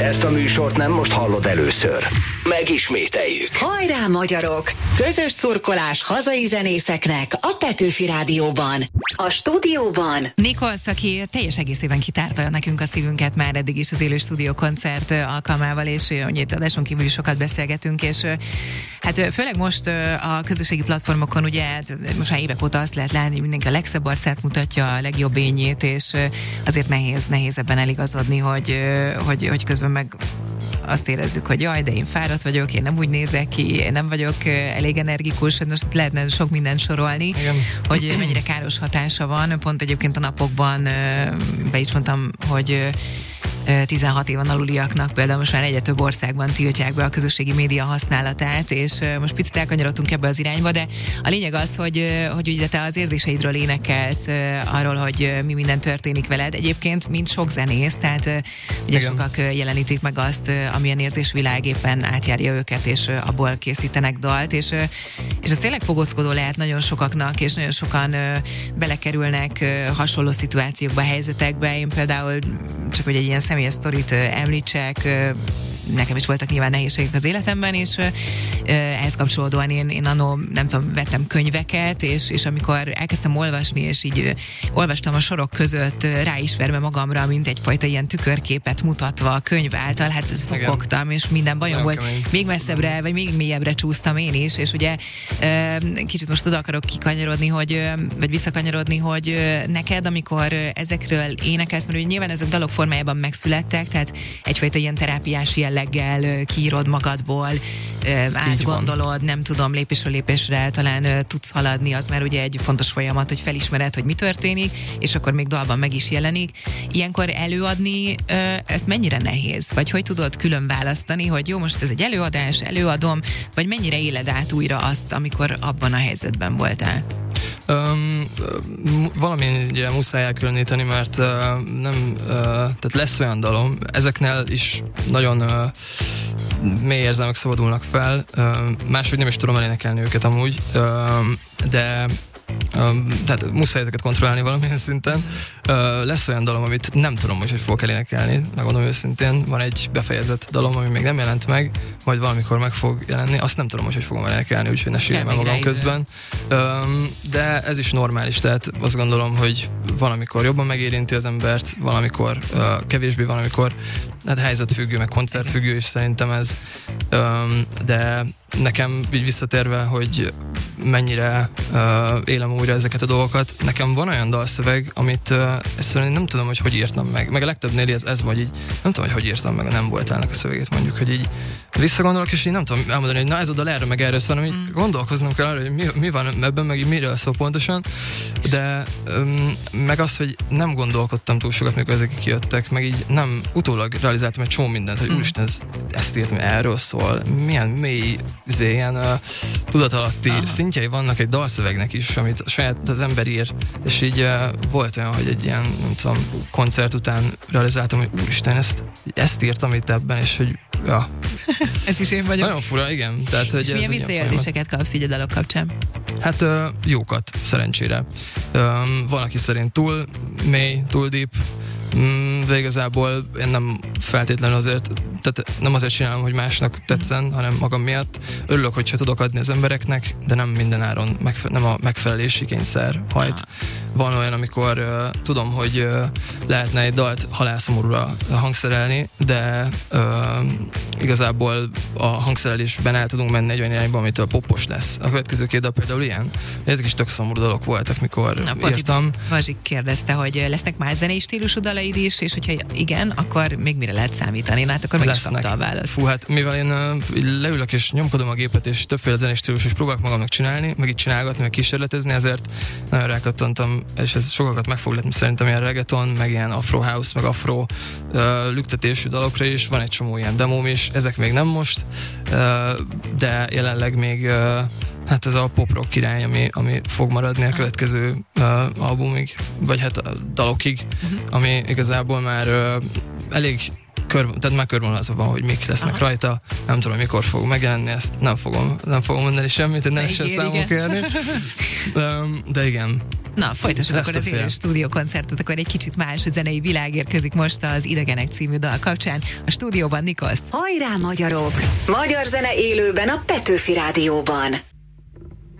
Ezt a műsort nem most hallod először. Megismételjük. Hajrá, magyarok! Közös szurkolás hazai zenészeknek a Petőfi Rádióban. A stúdióban Nikolsz, aki teljes egészében kitárta nekünk a szívünket már eddig is az élő stúdiókoncert alkalmával, és itt adáson kívül is sokat beszélgetünk, és hát főleg most a közösségi platformokon ugye most már évek óta azt lehet látni, hogy mindenki a legszebb arcát mutatja, a legjobb ényét, és azért nehéz ebben eligazodni, hogy közben meg azt érezzük, hogy jaj, de én fáradt vagyok, én nem úgy nézek ki, én nem vagyok elég energikus, most lehetne sok mindent sorolni, igen, hogy mennyire káros hatása van. Pont egyébként a napokban be is mondtam, hogy 16 éven aluliaknak például most már egyre több országban tiltják be a közösségi média használatát, és most picit elkanyarodtunk ebbe az irányba, de a lényeg az, hogy ugye te az érzéseidről énekelsz, arról, hogy mi minden történik veled. Egyébként mint sok zenész, tehát ugye igen, sokak jelenítik meg azt, amilyen érzésvilág éppen átjárja őket, és abból készítenek dalt, és ez tényleg fogózkodó lehet nagyon sokaknak, és nagyon sokan belekerülnek hasonló szituációkba, helyzetekbe. Én például csak hogy egy ilyen személyes sztorit említsek, nekem is voltak nyilván nehézségek az életemben, és ehhez kapcsolódóan én annó, nem tudom, vettem könyveket, és amikor elkezdtem olvasni, és így olvastam a sorok között ráismerve magamra, mint egyfajta ilyen tükörképet mutatva a könyv által, hát szokogtam, és minden bajom volt. Még messzebbre, vagy még mélyebbre csúsztam én is, és ugye kicsit most oda akarok kikanyarodni, vagy visszakanyarodni, hogy neked, amikor ezekről énekelsz, mert ugye nyilván ezek dalok formájában megszülettek, tehát egyfajta ilyen terápiás jelleggel kiírod magadból, átgondolod, nem tudom, lépésről lépésre talán tudsz haladni, az már ugye egy fontos folyamat, hogy felismered, hogy mi történik, és akkor még dalban meg is jelenik. Ilyenkor előadni, ez mennyire nehéz? Vagy hogy tudod külön választani, hogy jó, most ez egy előadás, előadom, vagy mennyire éled át újra azt, amikor abban a helyzetben voltál? Valami ugye muszáj elkülöníteni, mert tehát lesz olyan dalom, ezeknél is nagyon mély érzelmek szabadulnak fel, máshogy nem is tudom elénekelni őket amúgy, de tehát muszáj ezeket kontrollálni valamilyen szinten. Lesz olyan dalom, amit nem tudom, hogy fogok elénekelni, megmondom őszintén, van egy befejezett dalom, ami még nem jelent meg, majd valamikor meg fog jelenni, azt nem tudom, hogy fogom elénekelni, úgyhogy ne sírjem el magam közben. De ez is normális, tehát azt gondolom, hogy valamikor jobban megérinti az embert, valamikor kevésbé, valamikor hát helyzetfüggő, meg koncertfüggő is szerintem ez, de nekem így visszatérve, hogy mennyire élem újra ezeket a dolgokat, nekem van olyan dalszöveg, amit egyszerűen nem tudom, hogy írtam meg a legtöbbnél ez vagy így, nem tudom, hogy írtam meg a Nem voltálnak a szövegét, mondjuk, hogy így visszagondolok, és így nem tudom elmondani, hogy na ez a dal erről meg erről szól, hanem így gondolkoznom kell arra, hogy mi van ebben, meg így miről szól pontosan, de meg az, hogy nem gondolkodtam túl sokat, mikor ezek kijöttek, meg így nem utólag realizáltam egy csomó mindent, hogy úristen, ezt írtam, erről szól, milyen mély ilyen tudatalatti szintjei vannak egy dalszövegnek is, amit saját az ember ír, és így volt olyan, hogy egy ilyen, nem tudom, koncert után realizáltam, hogy úristen, ezt írtam itt ebben, és hogy ja. Ez is én vagyok. Nagyon fura, igen. Tehát, hogy és milyen visszajelzéseket kapsz így a dalok kapcsán? Hát jókat, szerencsére. Van, aki szerint túl mély, túl deep, de igazából én nem feltétlenül azért, tehát nem azért csinálom, hogy másnak tetszen, hanem magam miatt. Örülök, hogyha tudok adni az embereknek, de nem minden áron, nem a megfelelési kényszer hajt. Van olyan, amikor tudom, hogy lehetne egy dalt halálszomorúra hangszerelni, de igazából a hangszerelésben el tudunk menni egy olyan irányba, amitől poppos lesz. A következő 2 dal például ilyen. Ezek is tök szomorú dalok voltak, mikor írtam. Vazsik kérdezte, hogy lesznek más zenei stílusú dalaid is, és hogyha igen, akkor még mire lehet számítani? Na hát akkor meg is kapta a választ. Fú, hát mivel én leülök és nyomkodom a gépet, és többféle zenei stílus is próbálok magamnak csinálni, meg itt csinálgatni, meg kísérletezni, ezért nagyon rákattantam, és ez sokakat meg fog letni szerintem ilyen reggaeton, meg ilyen afro house, meg afro lüktetésű dalokra is, van egy csomó ilyen demóm is, ezek még nem most, de jelenleg még hát ez a pop-rock király, ami fog maradni a következő albumig, vagy hát a dalokig, ami igazából már elég tehát már körvonalazva van, hogy mik lesznek rajta, nem tudom, mikor fog megjelenni, ezt nem fogom mondani semmit, hogy ne lehessen számok érni. De igen, Na, folytassuk akkor az élő stúdiókoncertet, akkor egy kicsit más zenei világ érkezik most az Idegenek című dal kapcsán. A stúdióban Nikosz. Hajrá magyarok! Magyar zene élőben a Petőfi Rádióban.